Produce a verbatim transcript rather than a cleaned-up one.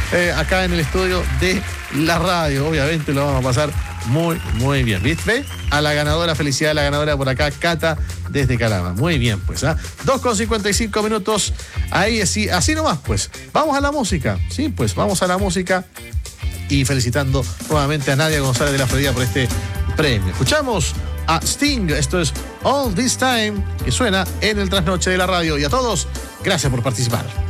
eh, acá en el estudio de la radio. Obviamente lo vamos a pasar muy, muy bien. ¿Viste? A la ganadora, felicidad a la ganadora por acá, Cata, desde Calama. Muy bien, pues. ¿ah? dos con cincuenta y cinco minutos. Ahí, así, así nomás, pues. Vamos a la música. Sí, pues, vamos a la música. Y felicitando nuevamente a Nadia González de la Florida por este premio. Escuchamos a Sting. Esto es All This Time, que suena en el trasnoche de la radio. Y a todos, gracias por participar.